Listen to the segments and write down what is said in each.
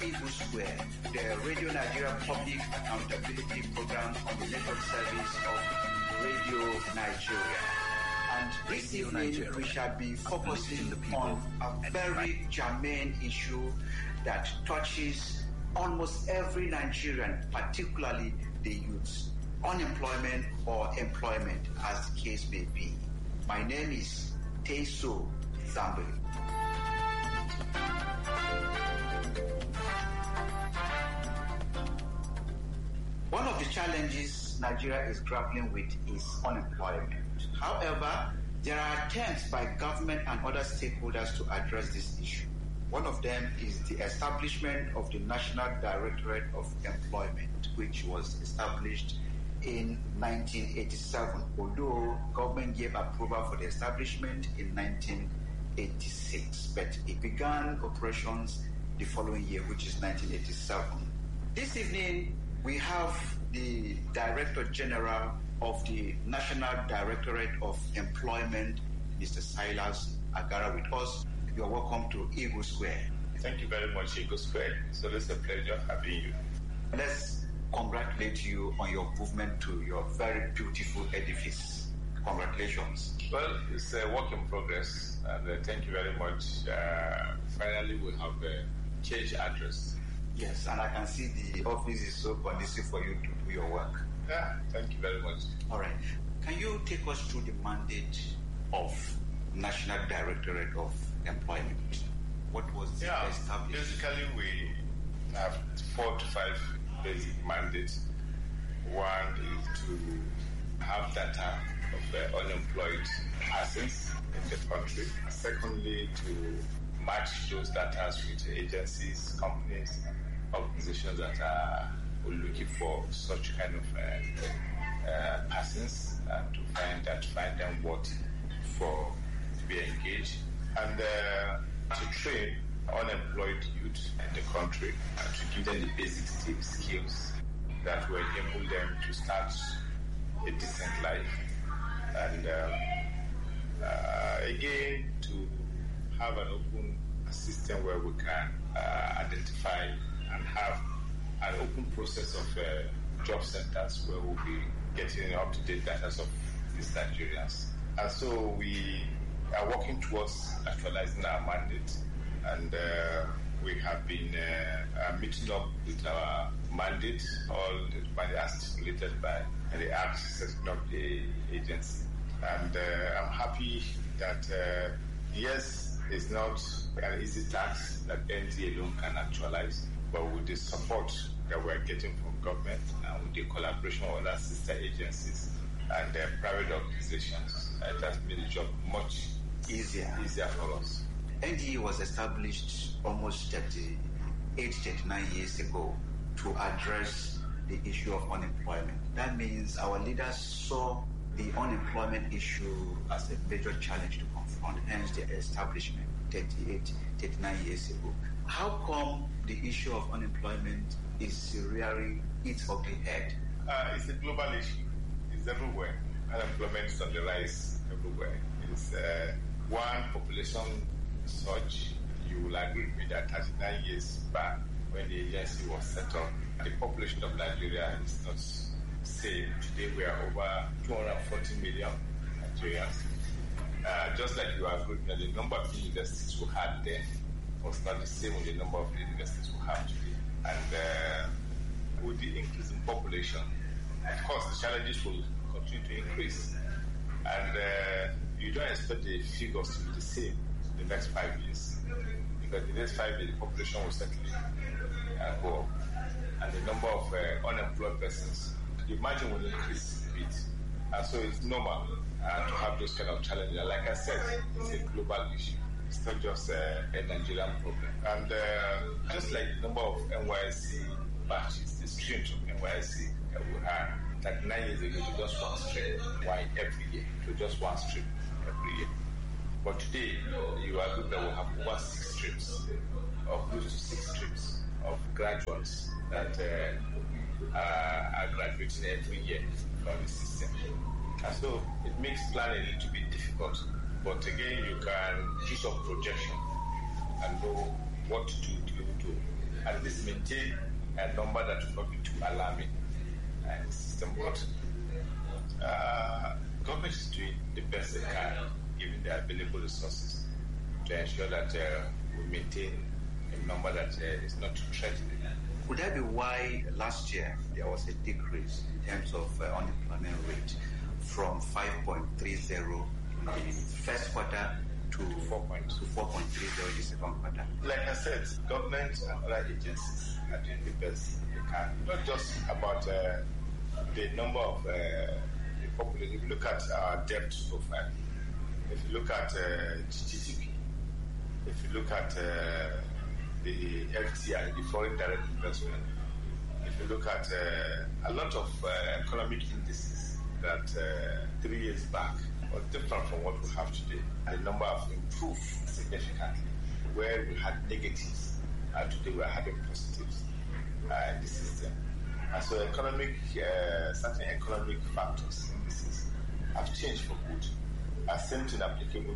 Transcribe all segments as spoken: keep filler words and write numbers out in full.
Eagle Square, the Radio Nigeria Public Accountability Program on the network service of Radio Nigeria. And this Radio evening Nigeria, we shall be focusing on a very germane issue that touches almost every Nigerian, particularly the youths, unemployment or employment, as the case may be. My name is Teso Zambuli. One of the challenges Nigeria is grappling with is unemployment. However, there are attempts by government and other stakeholders to address this issue. One of them is the establishment of the National Directorate of Employment, which was established in nineteen eighty-seven, although government gave approval for the establishment in nineteen eighty-six, but it began operations the following year, which is nineteen eighty-seven. This evening, we have the Director General of the National Directorate of Employment, Mister Silas Agara, with us. You are welcome to Eagle Square. Thank you very much, Eagle Square. So it's a pleasure having you. Let's congratulate you on your movement to your very beautiful edifice. Congratulations. Well, it's a work in progress, and uh, thank you very much. Uh, finally, we have a change address. Yes, and I can see the office is so conducive for you to do your work. Yeah, thank you very much. All right. Can you take us through the mandate of National Directorate of Employment? What was yeah, established? Basically, we have four to five basic mandates. One is to have data of uh, unemployed persons in the country. Secondly, to match those data with agencies, companies, organizations that are looking for such kind of uh, uh, persons, and to find that find them what for to be engaged, and uh, to train unemployed youth in the country and to give them the basic skills that will enable them to start a decent life, and uh, uh, again to have an open system where we can uh, identify and have an open process of uh, job centers where we'll be getting up-to-date data of these Nigerians. And so we are working towards actualizing our mandate, and uh, we have been uh, uh, meeting up with our mandate, all by the as stipulated by the Act setting up the agency. And uh, I'm happy that, uh, yes, it's not an easy task that N T A alone can actualize, but with the support that we're getting from government and with the collaboration of other sister agencies and uh, private organizations, uh, it has made the job much easier easier for us. N D A was established almost thirty-eight, thirty-nine years ago to address the issue of unemployment. That means our leaders saw the unemployment issue as a major challenge to confront, hence the establishment thirty-eight, thirty-nine years ago. How come the issue of unemployment is rearing its ugly head? Uh, it's a global issue. It's everywhere. Unemployment is on the rise everywhere. It's uh, one population surge. You will agree with me that thirty-nine years back, when the agency was set up, the population of Nigeria is not same. Today we are over two hundred forty million Nigerians. Uh, just like you agree that the number of universities we had then was not the same with the number of universities we have today. And uh, with the increase in population, of course, the challenges will continue to increase. And uh, you don't expect the figures to be the same in the next five years. Because in the next five years, the population will certainly uh, go up. And the number of uh, unemployed persons, the margin will increase a bit. And so it's normal uh, to have those kind of challenges. Like I said, it's a global issue. It's not just uh, a Nigerian problem. And uh, just like the number of N Y S C batches, the streams of N Y S C that we had, like nine years ago, it was just one stream, why every year. It was just one stream every year. But today, you are good that we have over six streams, or close to six streams of graduates that uh, uh, are graduating every year from the system. And so it makes planning a little bit difficult. But again, you can do some projection and know what to do to be able to at least maintain a number that will not be too alarming in the system. But uh, government is doing the best they can, given the available resources, to ensure that uh, we maintain a number that uh, is not too threatening. Could that be why last year there was a decrease in terms of uh, unemployment rate from five point three zero in the first quarter to four point three zero in the second quarter? Like I said, government and other agencies are doing the best they can. Not just about uh, the number of uh, the population. If you look at our debt profile, if you look at uh, G D P, if you look at uh, the F T I, the foreign direct investment, if you look at uh, a lot of uh, economic indices that uh, three years back were different from what we have today, the number have improved significantly. Where we had negatives, uh, today we are having positives uh, in the system. And so economic, uh, certain economic factors in the system have changed for good. Uh, same thing applicable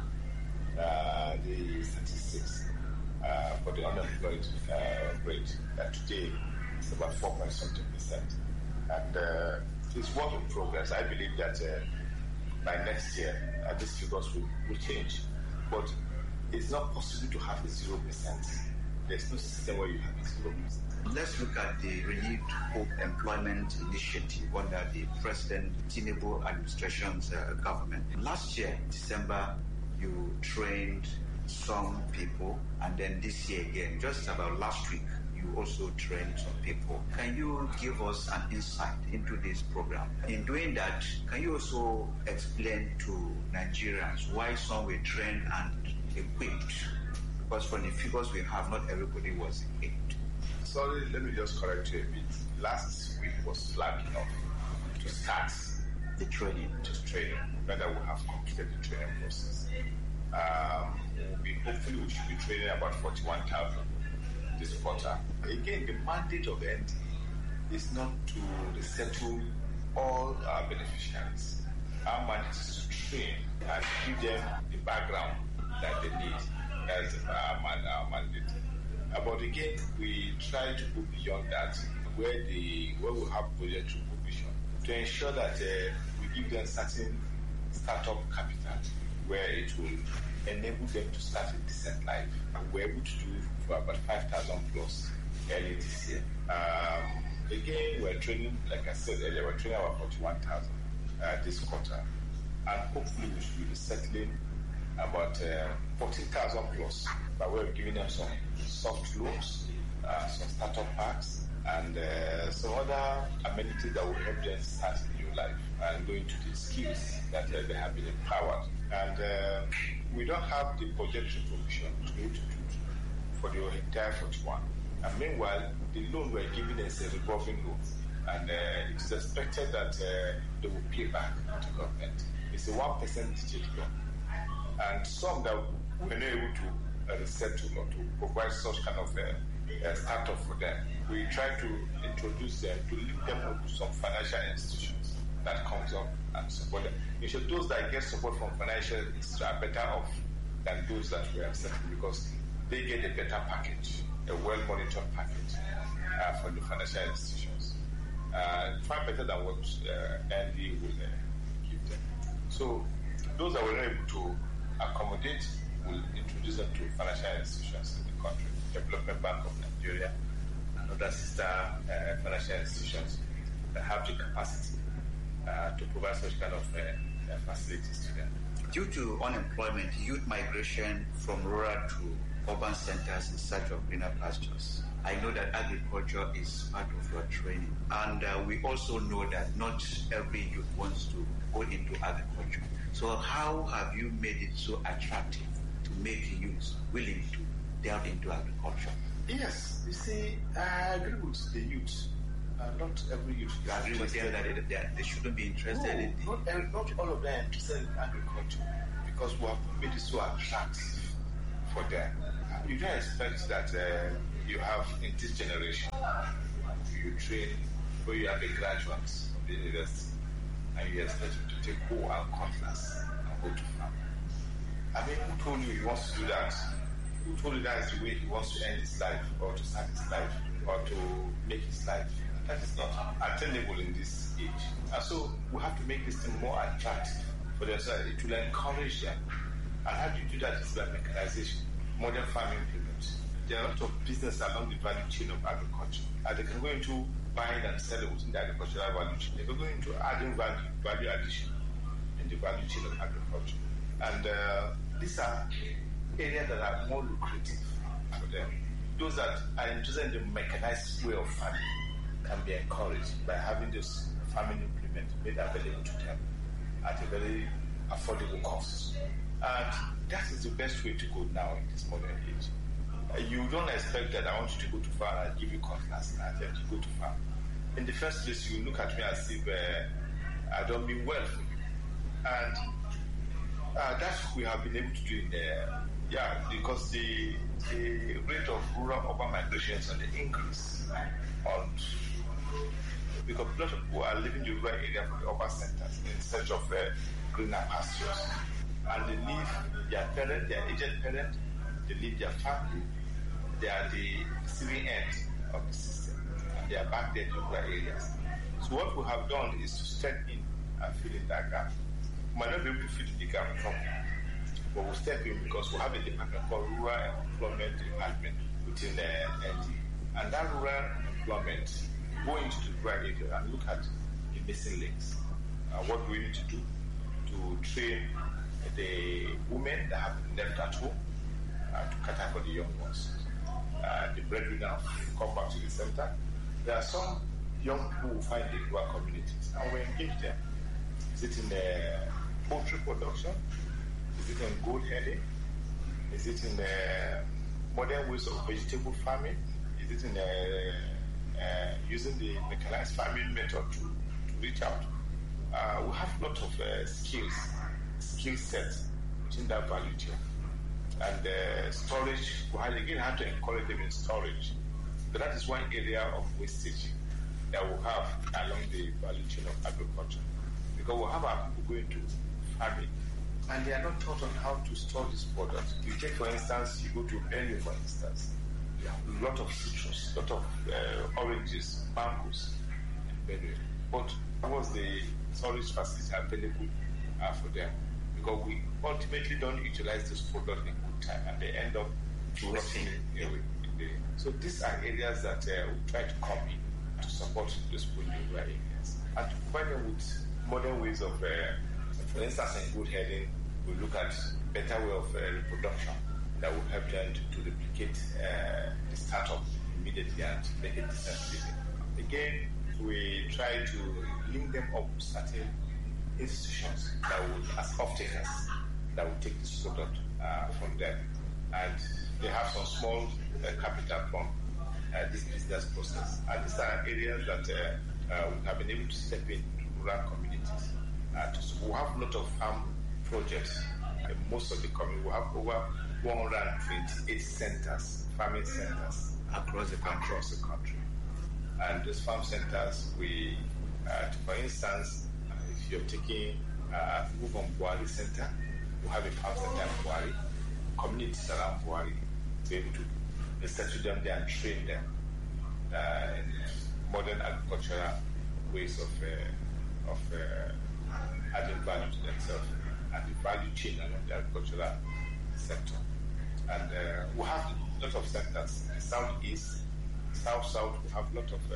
to uh, the statistics uh, for the unemployed uh, rate. Uh, today it's about four point something percent. And uh, it's work in progress. I believe that uh, by next year, uh, these figures will, will change. But it's not possible to have a zero percent. There's no system where you have a zero percent. Let's look at the Renewed Hope Employment Initiative under the President Tinubu administration's uh, government. Last year, December, you trained some people, and then this year again, just about last week, you also trained some people. Can you give us an insight into this program? In doing that, can you also explain to Nigerians why some were trained and equipped? Because from the figures we have, not everybody was equipped. Sorry, let me just correct you a bit. Last week was flag enough to start the training. Just training, whether we have completed the training process. Um, we hopefully we should be training about forty-one thousand this quarter. Again, the mandate of the N D A is not to resettle all our beneficiaries. Our mandate is to train and give them the background that they need. That's our, our mandate. Uh, but again, we try to go beyond that, where the where we have project provision to ensure that uh, we give them certain startup capital, where it will enable them to start a decent life. And we're able to do for about five thousand plus early this year. Um, again, we're training, like I said earlier, we're training about forty-one thousand uh, this quarter, and hopefully we should be settling about uh, fourteen thousand plus. But we're giving them some soft loans, uh, some startup packs, and uh, some other amenities that will help them start a new life and go into the skills that uh, they have been empowered. And uh, we don't have the projection provision to be able to do for the entire forty-one. And meanwhile, the loan we're giving is a revolving loan, and uh, it's expected that uh, they will pay back to government. It's a one percent digit loan, and some that we're not able to uh, resettle or to provide such kind of uh, uh, startup for them. We try to introduce them, to link them up to some financial institutions that comes up and support them. In short, those that get support from financial institutions are better off than those that we are setting, because they get a better package, a well-monitored package uh, from the financial institutions. Uh, far better than what uh, N D will uh, give them. So those that were not able to accommodate, will introduce them to financial institutions in the country, Development Bank of Nigeria, and other sister uh, financial institutions that have the capacity uh, to provide such kind of uh, uh, facilities to them. Due to unemployment, youth migration from rural to urban centers in search of greener pastures, I know that agriculture is part of your training. And uh, we also know that not every youth wants to go into agriculture. So how have you made it so attractive to make youth willing to delve into agriculture? Yes, you see, I agree with the youth. Uh, not every youth. You agree with them that they, they, they shouldn't be interested no, in the... Not, not all of them are interested in agriculture, because we have made it so attractive for them. You don't expect that uh, you have, in this generation, you train where you are the graduates of the university, and you expect them to take hoe and cutlass and go to farm. I mean, who told you he wants to do that Who told you that is the way he wants to end his life, or to start his life, or to make his life? That is not attainable in this age. And so we have to make this thing more attractive for them, so it will encourage them. And how do you do that? Is by mechanization, modern farming implements. There are a lot of business along the value chain of agriculture. And they can go into buying and selling within the agricultural value chain. They can go into adding value, value addition in the value chain of agriculture. And uh, these are areas that are more lucrative for them. Those that are interested in the mechanized way of farming can be encouraged by having this farming implement made available to them at a very affordable cost. And that is the best way to go now in this modern age. Uh, you don't expect that I want you to go to farm and give you cutlass and attempt to go to farm. In the first place, you look at me as if uh, I don't mean well for you. And uh, that's what we have been able to do in the, yeah, because the, the rate of rural-urban migration is on the increase. On, because a lot of people are leaving the rural area from the urban centers in search of uh, greener pastures. And they leave their parent, their aged parent, they leave their family. They are the receiving end of the system. And they are back there in the rural areas. So what we have done is to step in and fill in that gap. We might not be able to fill the gap properly, but we'll step in because we have a department called Rural Employment Department within the N D. And that rural employment, go into the rural area and look at the missing links. Uh, what do we need to do to train the women that have been left at home uh, to cater for the young ones. Uh, the breadwinner come back to the center. There are some young people who find the rural communities and we engage them. Is it in the poultry production? Is it in goat herding? Is it in the modern ways of vegetable farming? Is it in the, uh, using the mechanized farming method to, to reach out? Uh, we have a lot of uh, skills, skill sets within that value chain. And uh, storage, we have, again have to encourage them in storage. But that is one area of wastage that we have along the value chain of agriculture. Because we have our people going to farming, and they are not taught on how to store this product. You take, for instance, you go to Benue, for instance, you have a lot of citrus, a lot of uh, oranges, mangoes in Benue. But what was the storage facility available uh, for them? Because we ultimately don't utilize this product in good time, and they end up rotting away. So these are areas that uh, we try to come in to support those people in the rural areas and to provide them with modern ways of, uh, for instance, in good herding, we look at better way of uh, reproduction that will help them to, to replicate uh, the startup immediately and make a decent living. Again, we try to link them up with certain institutions that will, as off-takers, that will take this product uh, from them. And they have some small uh, capital from uh, this business process. And these are areas that uh, uh, we have been able to step in to rural communities. Uh, to, so we have a lot of farm projects. Uh, most of the community, we have over one hundred twenty-eight centers, farming centers across the country. Across the country. And those farm centers, we, uh, for instance, uh, if you're taking uh, move on Buhari Center, we have a farm center in Buhari, communities around Buhari, to be able to settle them there and train them uh, in modern agricultural ways of uh, of uh, adding value to themselves and the value chain along the agricultural sector. And uh, we have a lot of centers. In the southeast, south-south, we have a lot of uh,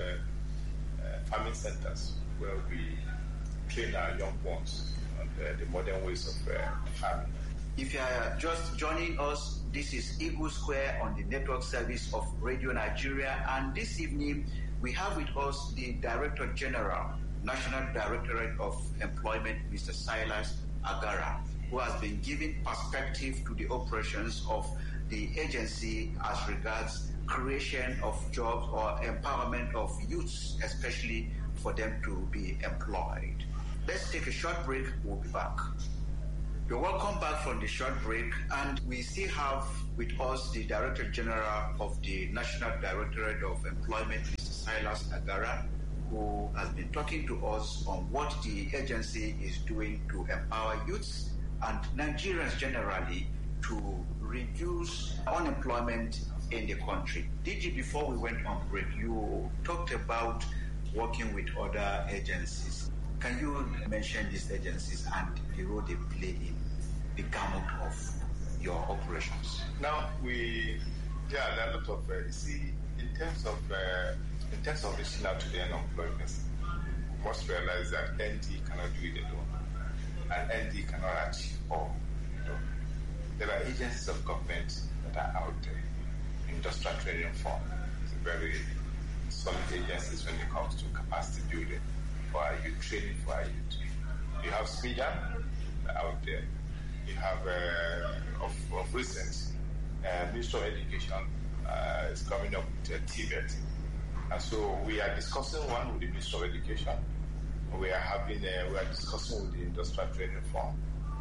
uh, farming centers where we train our young ones on uh, the modern ways of uh, farming. If you are just joining us, this is Eagle Square on the network service of Radio Nigeria, and this evening we have with us the Director General, National Directorate of Employment, Mister Silas Agara, who has been giving perspective to the operations of the agency as regards creation of jobs or empowerment of youths, especially for them to be employed. Let's take a short break. We'll be back. You're welcome back from the short break, and we still have with us the Director General of the National Directorate of Employment, Mister Silas Agara, who has been talking to us on what the agency is doing to empower youths and Nigerians generally to reduce unemployment in the country. D G, before we went on break, you talked about working with other agencies. Can you mention these agencies and the role they play in the gamut of your operations? Now, we, yeah, there are a lot of, uh, see, in terms of, uh, in terms of reaching out to the unemployed person, we must realize that N D cannot do it alone, and N D cannot achieve all. You know, there are agencies of government that are out there. Industrial Training Fund is a very solid agencies when it comes to capacity building for our youth, training for our youth. You have SMIDA out there. You have, uh, of, of recent, uh, Ministry of Education uh, is coming up with uh, T V E T. And so we are discussing one with the Ministry of Education. We are having, uh, we are discussing with the Industrial Training Fund.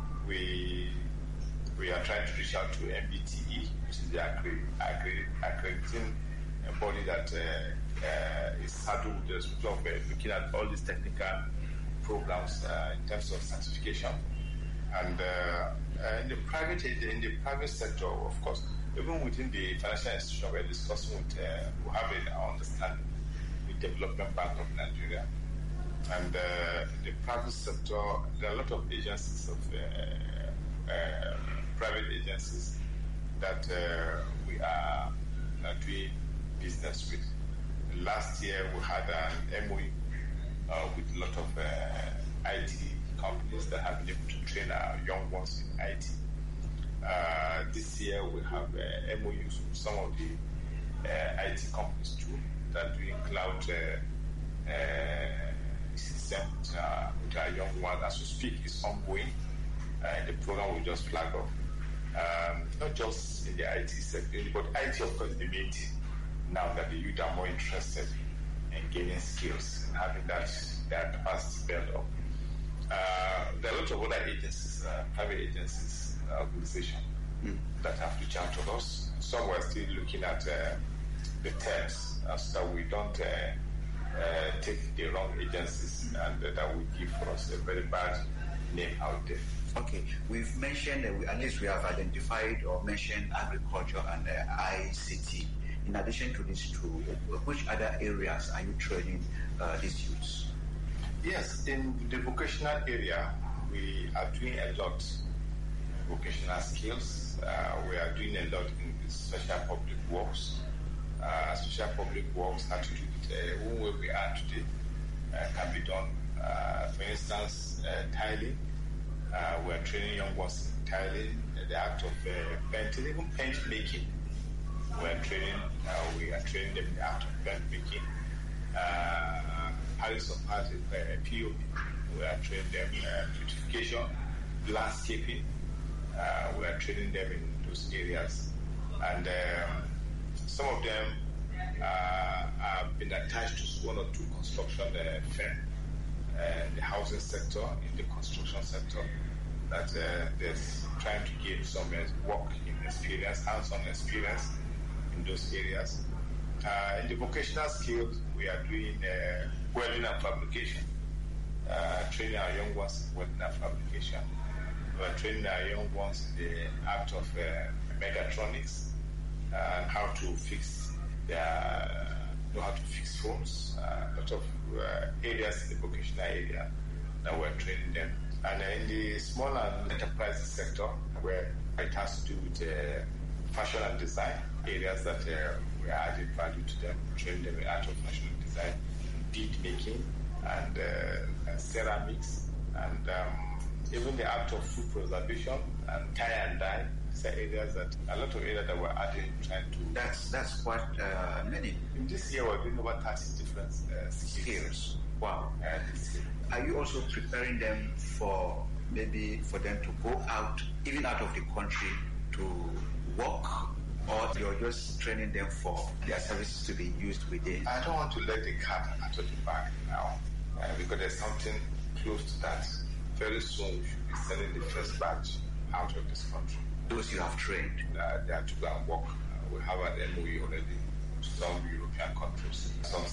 We we are trying to reach out to M B T E, which is the accrediting body that uh, uh, is saddled with the responsibility of uh, looking at all these technical programs uh, in terms of certification. And uh, uh, in the private in the private sector, of course, even within the financial institution, we're discussing with, uh, we have an understanding with Development Bank of Nigeria. And uh, in the private sector, there are a lot of agencies of uh, uh, private agencies that uh, we are uh, doing business with. Last year, we had an M O U uh, with a lot of uh, I T companies that have been able to train our young ones in I T. Uh, this year, we have uh, M O Us with some of the uh, I T companies too that are doing cloud uh, uh, system with, uh, with our young ones. As we speak, it's ongoing. Uh, the program will just flag off. Um, not just in the I T sector, but I T, of course, is the main thing. Now that the youth are more interested in gaining skills and having that, that capacity built up. Uh, there are a lot of other agencies, uh, private agencies, uh, organizations mm. that have reached out to us. Some were still looking at uh, the terms uh, so that we don't uh, uh, take the wrong agencies and uh, that will give for us a very bad name out there. Okay, we've mentioned, uh, we, at least we have identified or mentioned agriculture and uh, I C T. In addition to these two, which other areas are you training uh, these youths? Yes, in the vocational area, we are doing a lot in vocational skills. Uh, we are doing a lot in special public works. Uh, special public works have to do with uh, where we are today, uh, can be done. Uh, for instance, uh, tiling. Uh, we are training young ones in tiling, uh, the act of uh, painting, even paint making. We are training, uh, we are training them in the act of paint making. Uh, Paris of Paris, uh, P O P. We are training them in uh, beautification, landscaping. Uh, we are training them in those areas. And um, some of them uh, have been attached to one or two construction uh, firms. Uh, the housing sector, in the construction sector, that uh, there's trying to give some uh, work in experience, hands-on experience in those areas. Uh, in the vocational skills, we are doing uh, welding and fabrication, uh, training our young ones in welding and fabrication. We are training our young ones in the act of uh, mechatronics and how to fix their, know how to fix phones. Uh, a lot of uh, areas in the vocational area that we're training them. And uh, in the small and enterprise sector, where it has to do with uh, fashion and design, areas that uh, we are adding value to them, training them in art of fashion and design, bead making, and, uh, and ceramics, and um, even the art of food preservation and tie and dye. These are areas that, a lot of areas that we're adding, trying to... That's that's quite uh, many. In this year, we're doing over thirty different uh, skills. skills. Wow. Uh, this year. Are you also preparing them for maybe for them to go out, even out of the country, to work, or you're just training them for their services to be used within? I don't want to let the cat out of the bag now, uh, because there's something close to that. Very soon, we should be sending the first batch out of this country. Those you have trained? Uh, they are to go and work. Uh, we have an M O U already with some European countries, some